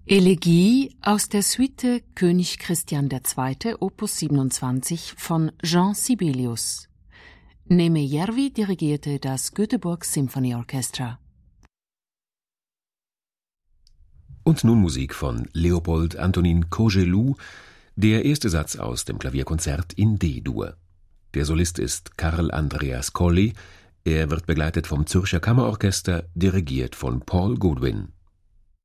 Elegie aus der Suite König Christian II. Opus 27 von Jean Sibelius. Nemejärvi dirigierte das Göteborg Symphony Orchestra. Und nun Musik von Leopold Antonin Cogelou, der erste Satz aus dem Klavierkonzert in D-Dur. Der Solist ist Karl Andreas Colli, er wird begleitet vom Zürcher Kammerorchester, dirigiert von Paul Goodwin.